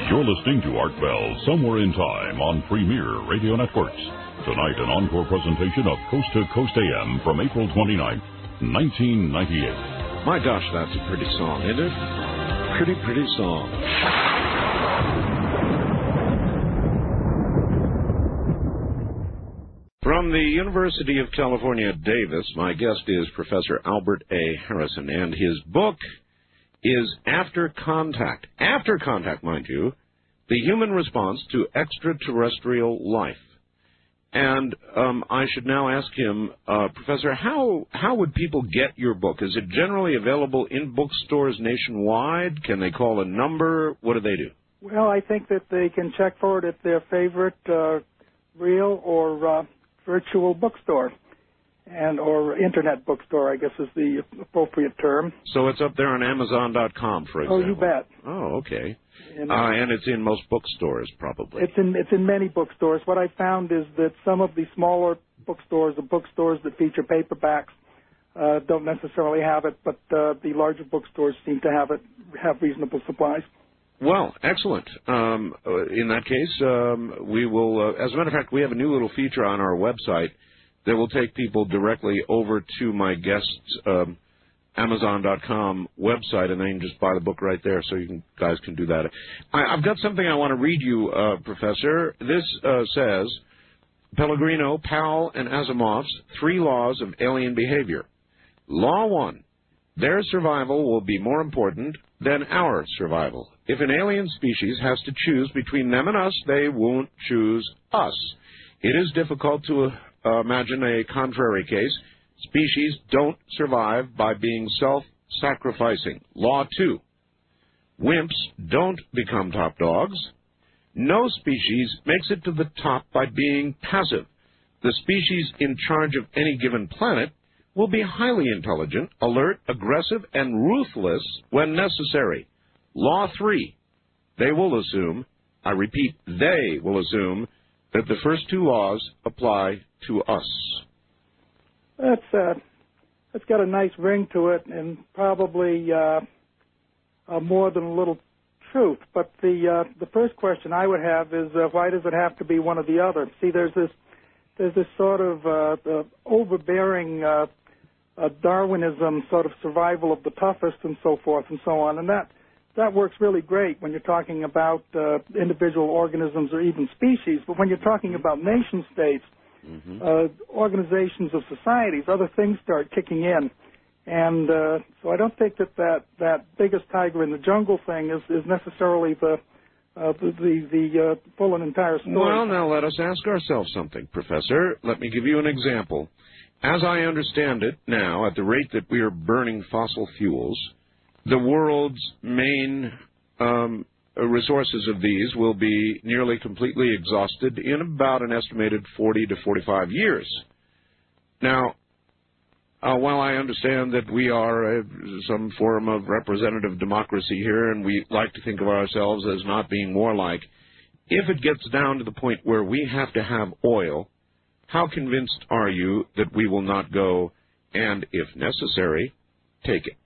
You're listening to Art Bell Somewhere in Time on Premier Radio Networks. Tonight, an encore presentation of Coast to Coast AM from April 29th, 1998. My gosh, that's a pretty song, isn't it? Pretty song. From the University of California, Davis, my guest is Professor Albert A. Harrison, and his book is After Contact. After Contact, mind you, the human response to extraterrestrial life. And I should now ask him, Professor, how would people get your book? Is it generally available in bookstores nationwide? Can they call a number? What do they do? Well, I think that they can check for it at their favorite real or virtual bookstore, or internet bookstore, I guess is the appropriate term. So it's up there on Amazon.com, for example. Oh, you bet. Oh, okay. And it's in most bookstores, probably. It's in many bookstores. What I found is that some of the smaller bookstores, the bookstores that feature paperbacks, don't necessarily have it, but the larger bookstores seem to have reasonable supplies. Well, excellent. In that case, we will, as a matter of fact, we have a new little feature on our website that will take people directly over to my guest's Amazon.com website, and they can just buy the book right there, so you guys can do that. I've got something I want to read you, Professor. This says, Pellegrino, Powell, and Asimov's 3 Laws of Alien Behavior. Law 1, their survival will be more important than our survival. If an alien species has to choose between them and us, they won't choose us. It is difficult to imagine a contrary case. Species don't survive by being self-sacrificing. Law 2, wimps don't become top dogs. No species makes it to the top by being passive. The species in charge of any given planet will be highly intelligent, alert, aggressive, and ruthless when necessary. Law 3, they will assume, I repeat, they will assume that the first 2 laws apply to us. That's got a nice ring to it, and probably more than a little truth. But the first question I would have is why does it have to be one or the other? See, there's this sort of overbearing Darwinism, sort of survival of the toughest, and so forth and so on, and that works really great when you're talking about individual organisms or even species. But when you're talking about nation states, organizations of societies, other things start kicking in. And so I don't think that biggest tiger in the jungle thing is necessarily the full and entire story. Well, now let us ask ourselves something, Professor. Let me give you an example. As I understand it now, at the rate that we are burning fossil fuels, the world's main resources of these will be nearly completely exhausted in about an estimated 40 to 45 years. Now, while I understand that we are some form of representative democracy here and we like to think of ourselves as not being warlike, if it gets down to the point where we have to have oil, how convinced are you that we will not go and, if necessary, take it?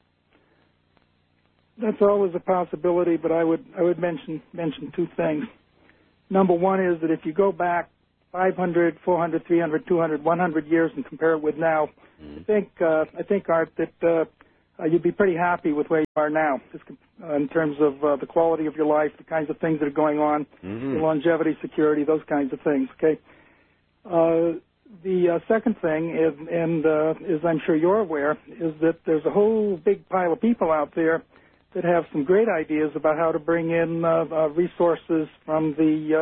That's always a possibility, but I would mention 2 things. Number one is that if you go back 500, 400, 300, 200, 100 years and compare it with now, I think Art, that you'd be pretty happy with where you are now, just in terms of the quality of your life, the kinds of things that are going on, your longevity, security, those kinds of things. Okay. The second thing is, and as I'm sure you're aware, is that there's a whole big pile of people out there that have some great ideas about how to bring in resources from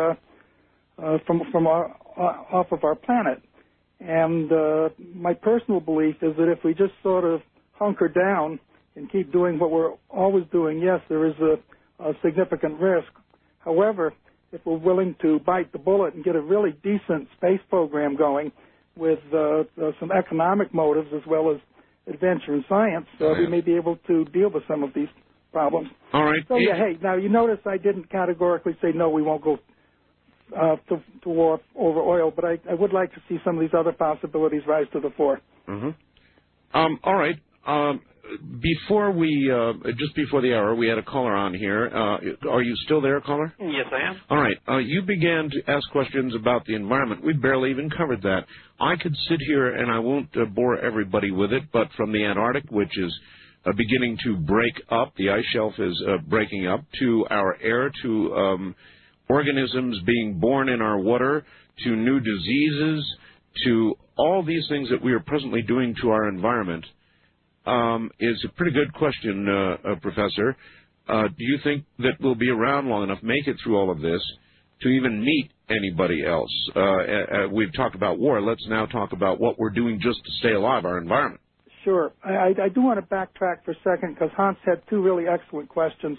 off of our planet. And my personal belief is that if we just sort of hunker down and keep doing what we're always doing, yes, there is a significant risk. However, if we're willing to bite the bullet and get a really decent space program going with some economic motives as well as adventure and science, we may be able to deal with some of these problems. All right. So, hey, now you notice I didn't categorically say, no, we won't go to war over oil, but I would like to see some of these other possibilities rise to the fore. All right. before just before the hour, we had a caller on here. Are you still there, caller? Yes, I am. All right. You began to ask questions about the environment. We barely even covered that. I could sit here, and I won't bore everybody with it, but from the Antarctic, which is beginning to break up, the ice shelf is breaking up, to our air, to organisms being born in our water, to new diseases, to all these things that we are presently doing to our environment, is a pretty good question, Professor. Do you think that we'll be around long enough, make it through all of this, to even meet anybody else? We've talked about war. Let's now talk about what we're doing just to stay alive, our environment. Sure. I do want to backtrack for a second because Hans had two really excellent questions.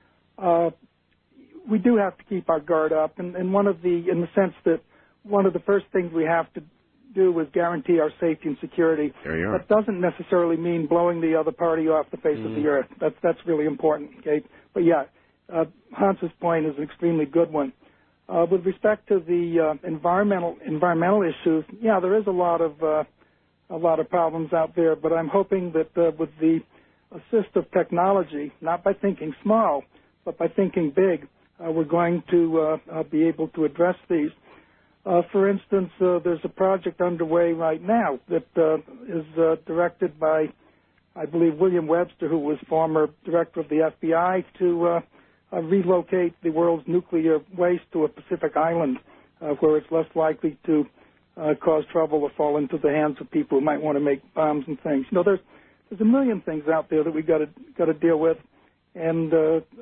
We do have to keep our guard up, and in the sense that one of the first things we have to do is guarantee our safety and security. There you are. That doesn't necessarily mean blowing the other party off the face of the earth. That's really important. Okay, but yeah, Hans's point is an extremely good one. With respect to the environmental issues, yeah, there is a lot of problems out there. But I'm hoping that with the assist of technology, not by thinking small, but by thinking big, we're going to be able to address these. For instance, there's a project underway right now that is directed by, I believe, William Webster, who was former director of the FBI, to relocate the world's nuclear waste to a Pacific island where it's less likely to cause trouble or fall into the hands of people who might want to make bombs and things. You know, there's a million things out there that we've got to deal with, and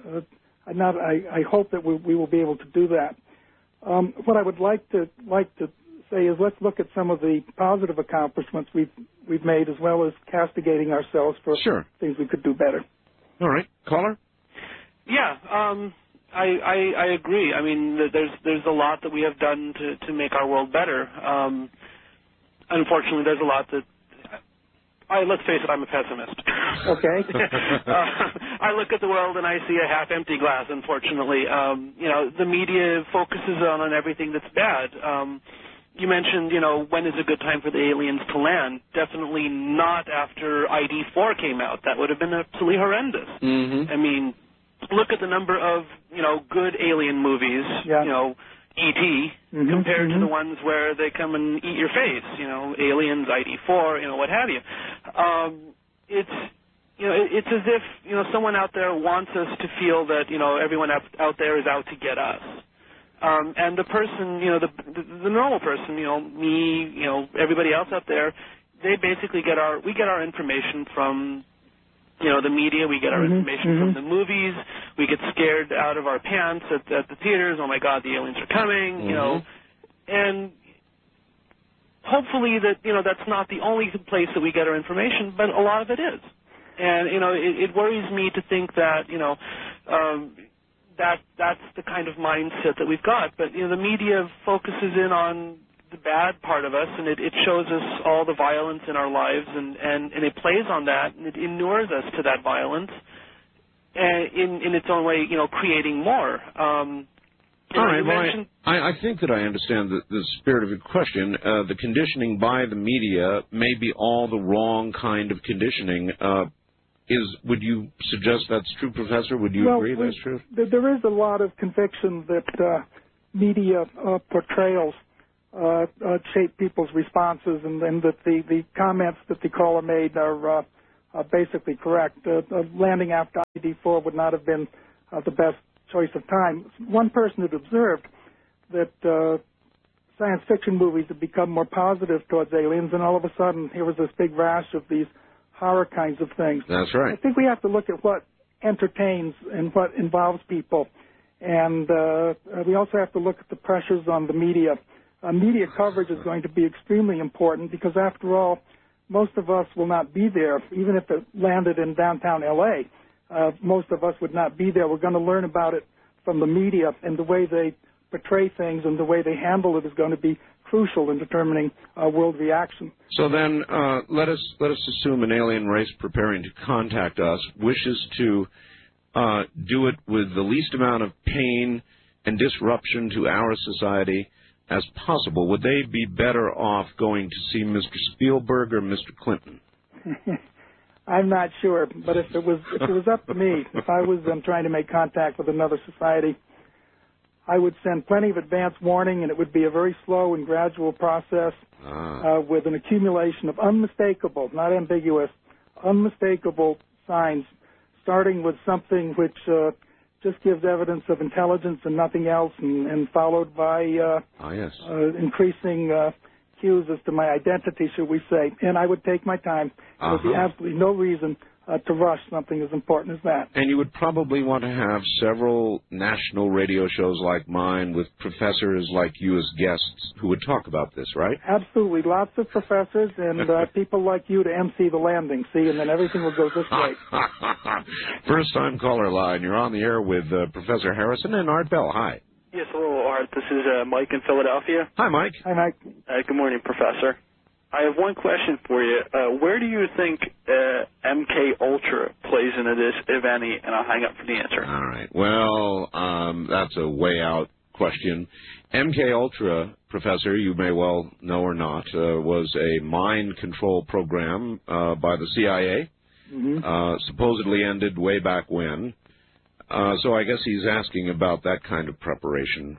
I hope that we will be able to do that. What I would like to say is let's look at some of the positive accomplishments we've made, as well as castigating ourselves for things we could do better. All right, caller. Yeah, I agree. I mean, there's a lot that we have done to make our world better. Unfortunately, there's a lot that. Let's face it, I'm a pessimist. Okay. I look at the world and I see a half-empty glass, unfortunately. The media focuses on everything that's bad. You mentioned, when is a good time for the aliens to land? Definitely not after ID4 came out. That would have been absolutely horrendous. Mm-hmm. I mean, look at the number of, good alien movies, E.T., compared to the ones where they come and eat your face, Aliens, ID4, what have you. It's as if, someone out there wants us to feel that, everyone out there is out to get us. And the person, the normal person, me, everybody else out there, they basically get our information from, the media. We get our information from the movies. We get scared out of our pants at the theaters. Oh my God, the aliens are coming, and hopefully that's not the only place that we get our information, but a lot of it is. And, it worries me to think that, that's the kind of mindset that we've got. But, the media focuses in on the bad part of us, and it shows us all the violence in our lives, and it plays on that, and it inures us to that violence in its own way, creating more. All right, well, I think that I understand the spirit of your question. The conditioning by the media may be all the wrong kind of conditioning. Would you suggest that's true, Professor? Would you agree that's true? There is a lot of conviction that media portrayals shape people's responses, and that the comments that the caller made are basically correct. Landing after ID4 would not have been the best choice of time. One person had observed that science fiction movies had become more positive towards aliens, and all of a sudden here was this big rash of these horror kinds of things. That's right. I think we have to look at what entertains and what involves people, and we also have to look at the pressures on the media. Media coverage is going to be extremely important because, after all, most of us will not be there. Even if it landed in downtown L.A., most of us would not be there. We're going to learn about it from the media, and the way they portray things and the way they handle it is going to be crucial in determining world reaction. So then let us assume an alien race preparing to contact us wishes to do it with the least amount of pain and disruption to our society as possible. Would they be better off going to see Mr. Spielberg or Mr. Clinton? I'm not sure, but if it was up to me, if I was trying to make contact with another society, I would send plenty of advance warning, and it would be a very slow and gradual process with an accumulation of unmistakable, not ambiguous, unmistakable signs, starting with something which just gives evidence of intelligence and nothing else, and followed by increasing cues as to my identity, should we say. And I would take my time. There would be absolutely no reason to rush something as important as that. And you would probably want to have several national radio shows like mine with professors like you as guests who would talk about this, right? Absolutely. Lots of professors and people like you to MC the landing, see, and then everything will go this way. First-time caller line. You're on the air with Professor Harrison and Art Bell. Hi. Yes, hello, Art. This is Mike in Philadelphia. Hi, Mike. Hi, Mike. Good morning, Professor. I have one question for you. Where do you think MK Ultra plays into this, if any? And I'll hang up for the answer. All right. Well, that's a way out question. MK Ultra, Professor, you may well know or not, was a mind control program by the CIA. Supposedly ended way back when. So I guess he's asking about that kind of preparation.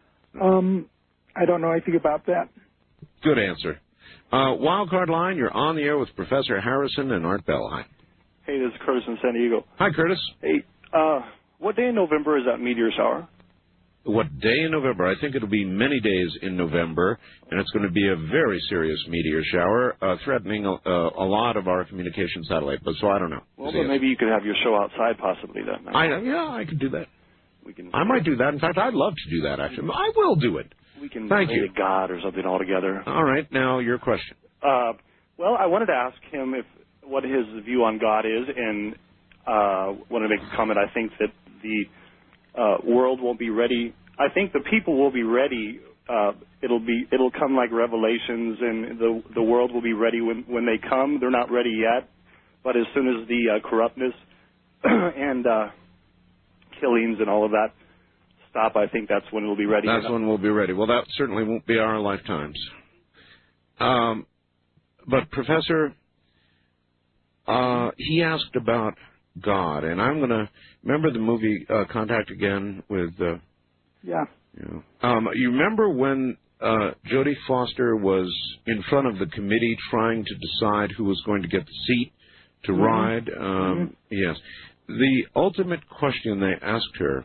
I don't know anything about that. Good answer. Wildcard line, you're on the air with Professor Harrison and Art Bell. Hi. Hey, this is Curtis in San Diego. Hi, Curtis. Hey, what day in November is that meteor shower? What day in November? I think it'll be many days in November, and it's going to be a very serious meteor shower, threatening a lot of our communication satellite. But so I don't know. Well, but maybe you could have your show outside possibly then. I could do that. I might do that. In fact, I'd love to do that, actually. I will do it. We can Thank pray you. to God or something altogether. All right. Now, your question. Well, I wanted to ask him what his view on God is, and wanted to make a comment. I think that the world won't be ready. I think the people will be ready. It'll come like revelations, and the world will be ready when they come. They're not ready yet, but as soon as the corruptness and killings and all of that stop, I think that's when we'll be ready. That's when we'll be ready. Well, that certainly won't be our lifetimes. But Professor, he asked about God, and I'm going to remember the movie Contact Again with. Yeah. You remember when Jodie Foster was in front of the committee trying to decide who was going to get the seat to ride? Yes. The ultimate question they asked her,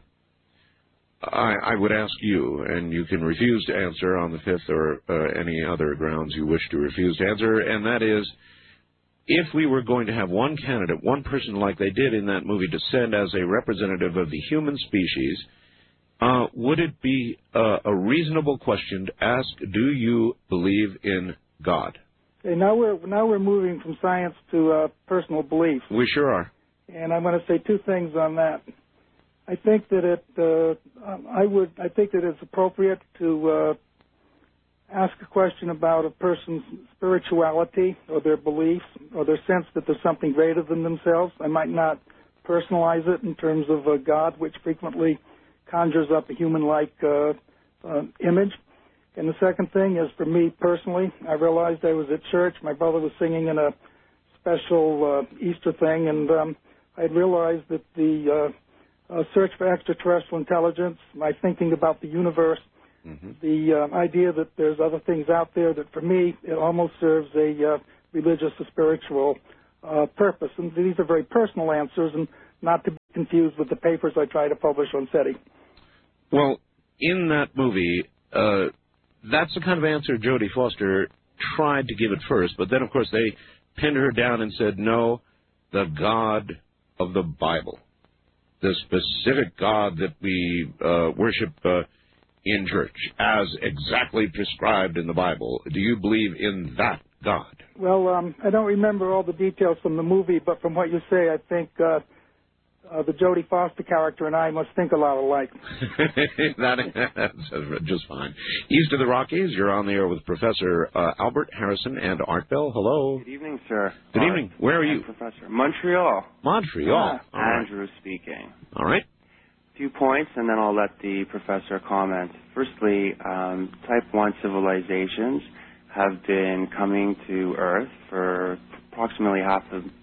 I would ask you, and you can refuse to answer on the fifth or any other grounds you wish to refuse to answer, and that is, if we were going to have one candidate, one person like they did in that movie, descend as a representative of the human species, would it be a reasonable question to ask, do you believe in God? Okay, now we're moving from science to personal beliefs. We sure are. And I'm going to say two things on that. I think that I think that it's appropriate to ask a question about a person's spirituality or their beliefs or their sense that there's something greater than themselves. I might not personalize it in terms of God, which frequently conjures up a human-like image. And the second thing is, for me personally, I realized I was at church. My brother was singing in a special Easter thing, and I realized that the search for extraterrestrial intelligence, my thinking about the universe, the idea that there's other things out there, that for me it almost serves a religious or spiritual purpose. And these are very personal answers, and not to be confused with the papers I try to publish on SETI. Well, in that movie, that's the kind of answer Jodie Foster tried to give at first, but then, of course, they pinned her down and said, no, the God of the Bible, the specific God that we worship in church, as exactly prescribed in the Bible. Do you believe in that God? Well, I don't remember all the details from the movie, but from what you say, I think the Jodie Foster character and I must think a lot alike. That's just fine. East of the Rockies, you're on the air with Professor Albert Harrison and Art Bell. Hello. Good evening, sir. Good evening. Where are you? Professor. Montreal. Montreal. Andrew speaking. All right. A few points, and then I'll let the professor comment. Firstly, Type 1 civilizations have been coming to Earth for approximately half a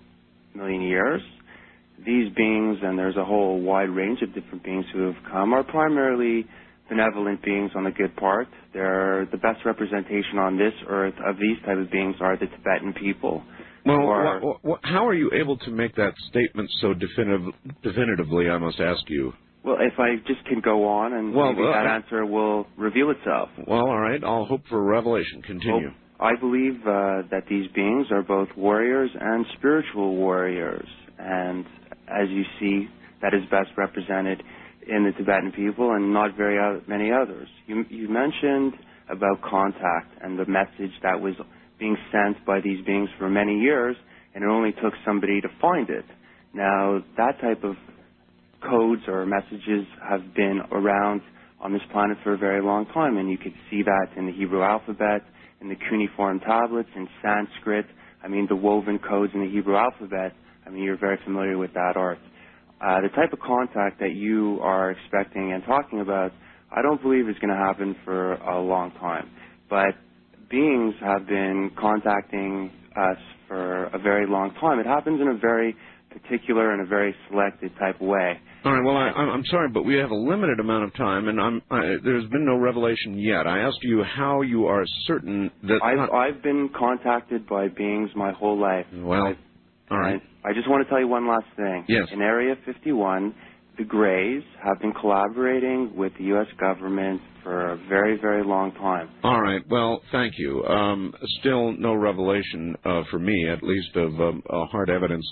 million years. These beings, and there's a whole wide range of different beings who have come, are primarily benevolent beings on the good part. They're the best representation on this earth of these type of beings are the Tibetan people. Well, how are you able to make that statement so definitively, I must ask you? Well, if I just can go on, and maybe that answer will reveal itself. Well, all right. I'll hope for a revelation. Continue. Well, I believe that these beings are both warriors and spiritual warriors. And as you see, that is best represented in the Tibetan people and not very many others. You mentioned about contact and the message that was being sent by these beings for many years, and it only took somebody to find it. Now, that type of codes or messages have been around on this planet for a very long time, and you could see that in the Hebrew alphabet, in the cuneiform tablets, in Sanskrit. I mean, the woven codes in the Hebrew alphabet. I mean, you're very familiar with that art. The type of contact that you are expecting and talking about, I don't believe is going to happen for a long time. But beings have been contacting us for a very long time. It happens in a very particular and a very selected type of way. All right. Well, I'm sorry, but we have a limited amount of time, and there's been no revelation yet. I asked you how you are certain that... I've been contacted by beings my whole life. Well, all right. I just want to tell you one last thing. Yes. In Area 51, the Greys have been collaborating with the U.S. government for a very, very long time. All right. Well, thank you. Still no revelation for me, at least, of hard evidence.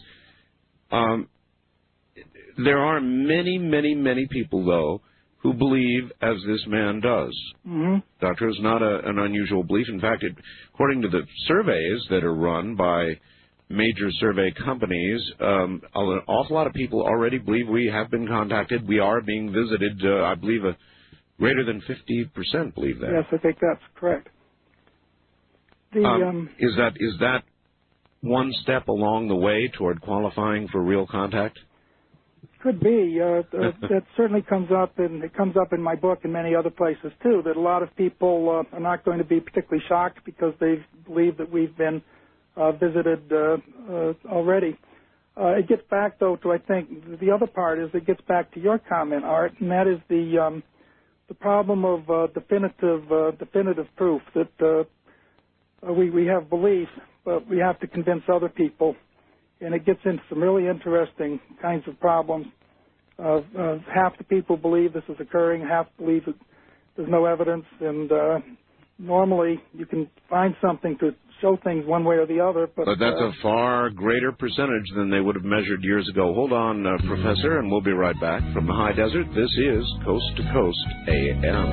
There are many, many, many people, though, who believe as this man does. Mm-hmm. Doctor, it's not an unusual belief. In fact, according to the surveys that are run by major survey companies, an awful lot of people already believe we have been contacted. We are being visited. I believe greater than 50% believe that. Yes, I think that's correct. Is that one step along the way toward qualifying for real contact? Could be. That certainly comes up, and it comes up in my book and many other places too. That a lot of people are not going to be particularly shocked because they believe that we've been visited already. It gets back, though, to I think the other part is it gets back to your comment, Art, and that is the problem of definitive proof that we have belief, but we have to convince other people. And it gets into some really interesting kinds of problems. Half the people believe this is occurring, half believe that there's no evidence, and normally you can find something to show things one way or the other. But that's a far greater percentage than they would have measured years ago. Hold on, Professor, and we'll be right back. From the high desert, this is Coast to Coast AM.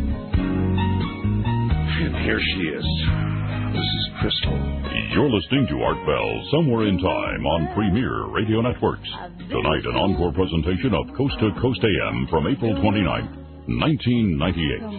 And here she is. This is Crystal. You're listening to Art Bell, Somewhere in Time on Premier Radio Networks. Tonight, an encore presentation of Coast to Coast AM from April 29, 1998.